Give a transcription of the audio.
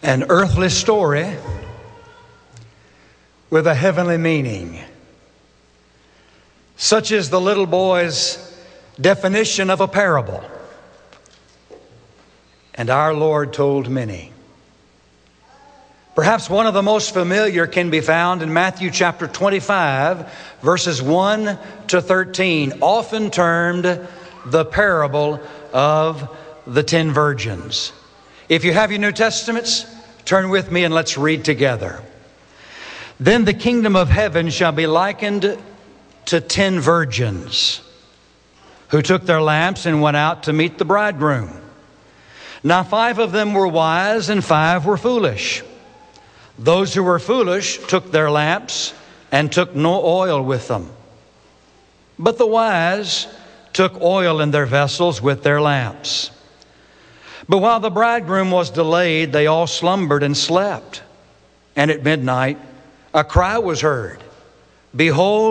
An earthly story with a heavenly meaning. Such is the little boy's definition of a parable. And our Lord told many. Perhaps one of the most familiar can be found in Matthew chapter 25, verses 1 to 13, often termed the parable of the 10 virgins. If you have your New Testaments, turn with me and let's read together. Then the kingdom of heaven shall be likened to 10 virgins who took their lamps and went out to meet the bridegroom. Now 5 of them were wise and 5 were foolish. Those who were foolish took their lamps and took no oil with them. But the wise took oil in their vessels with their lamps. But while the bridegroom was delayed, they all slumbered and slept. And at midnight, a cry was heard, "Behold,